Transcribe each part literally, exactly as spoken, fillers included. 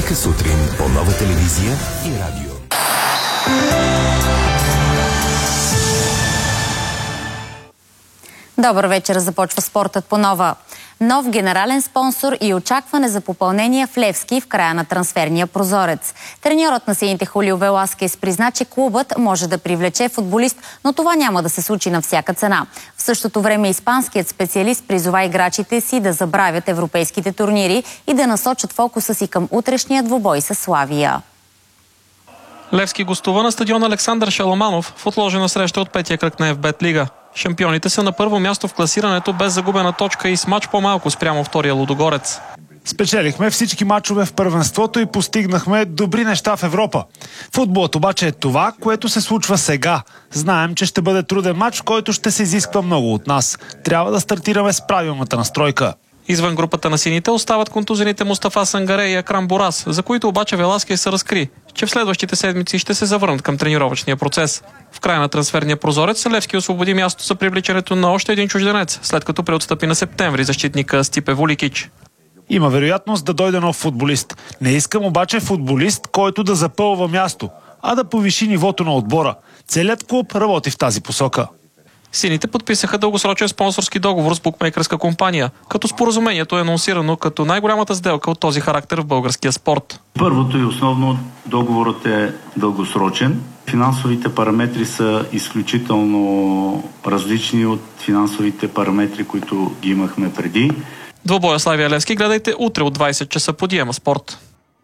Всяка сутрин по Нова телевизия и радио. Добър вечер, започва спортът по Нова. Нов генерален спонсор и очакване за попълнение в Левски в края на трансферния прозорец. Треньорът на сините Хулио Веласкес призна, че клубът може да привлече футболист, но това няма да се случи на всяка цена. В същото време испанският специалист призова играчите си да забравят европейските турнири и да насочат фокуса си към утрешния двубой със Славия. Левски гостува на стадион Александър Шаламанов в отложена среща от петия кръг на еф-бет лига. Шампионите са на първо място в класирането без загубена точка и с мач по-малко спрямо втория Лудогорец. Спечелихме всички мачове в първенството и постигнахме добри неща в Европа. Футболът обаче е това, което се случва сега. Знаем, че ще бъде труден мач, в който ще се изисква много от нас. Трябва да стартираме с правилната настройка. Извън групата на сините остават контузените Мустафа Сангаре и Акрам Борас, за които обаче Веласкес се разкри, че в следващите седмици ще се завърнат към тренировъчния процес. В края на трансферния прозорец Левски освободи място за привличането на още един чужденец, след като преотстъпи на септември защитника Стипе Вуликич. Има вероятност да дойде нов футболист. Не искам обаче футболист, който да запълва място, а да повиши нивото на отбора. Целият клуб работи в тази посока. Сините подписаха дългосрочен спонсорски договор с букмейкърска компания, като споразумението е анонсирано като най-голямата сделка от този характер в българския спорт. Първото и основно договорът е дългосрочен. Финансовите параметри са изключително различни от финансовите параметри, които ги имахме преди. Двобоя Славия Левски гледайте утре от двайсет часа по Диема Спорт.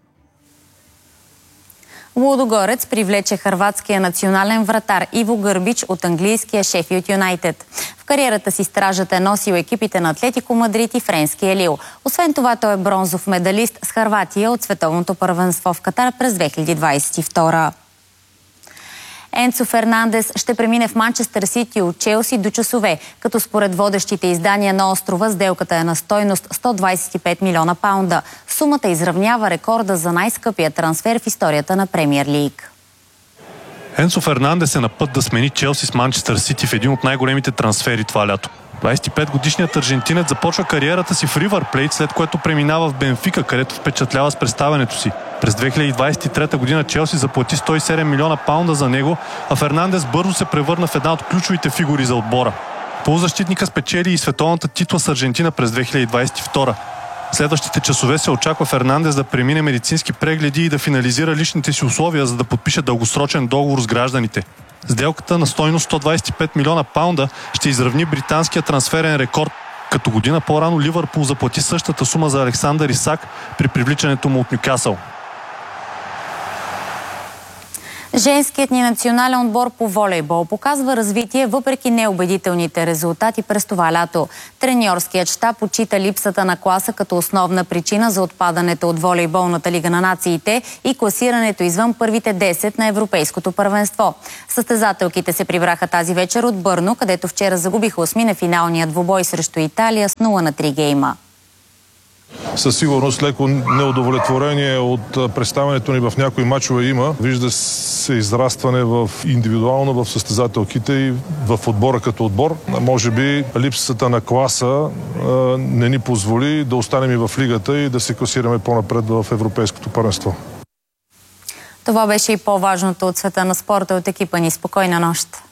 Лудогорец привлече хърватския национален вратар Иво Гърбич от английския Шефилд Юнайтед. В кариерата си стражът е носил екипите на Атлетико Мадрид и френския Лил. Освен това, той е бронзов медалист с Хърватия от световното първенство в Катар през две хиляди двайсет и втора. Енцо Фернандес ще премине в Манчестър Сити от Челси до часове, като според водещите издания на острова сделката е на стойност сто двайсет и пет милиона паунда. Сумата изравнява рекорда за най-скъпия трансфер в историята на Премиер Лиг. Енцо Фернандес е на път да смени Челси с Манчестър Сити в един от най-големите трансфери това лято. двайсет и пет годишният аржентинец започва кариерата си в Ривър Плейт, след което преминава в Бенфика, където впечатлява с представянето си. През две хиляди двайсет и трета година Челси заплати сто и седем милиона паунда за него, а Фернандес бързо се превърна в една от ключовите фигури за отбора. Полузащитника спечели и световната титла с Аржентина през две хиляди двайсет и втора. Следващите часове се очаква Фернандес да премине медицински прегледи и да финализира личните си условия, за да подпише дългосрочен договор с гражданите. Сделката на стойност сто двайсет и пет милиона паунда ще изравни британския трансферен рекорд, като година по-рано Ливърпул заплати същата сума за Александър Исак при привличането му от Нюкасъл. Женският ни национален отбор по волейбол показва развитие въпреки неубедителните резултати през това лято. Треньорският щаб отчита липсата на класа като основна причина за отпадането от волейболната лига на нациите и класирането извън първите десет на европейското първенство. Състезателките се прибраха тази вечер от Бърно, където вчера загубиха осми на финалния двубой срещу Италия с нула на три гейма. Със сигурност леко неудовлетворение от представянето ни в някои мачове има. Вижда се израстване в индивидуално в състезателките и в отбора като отбор. Може би липсата на класа не ни позволи да останем и в лигата и да се класираме по-напред в европейското първенство. Това беше и по-важното от света на спорта от екипа ни. Спокойна нощ!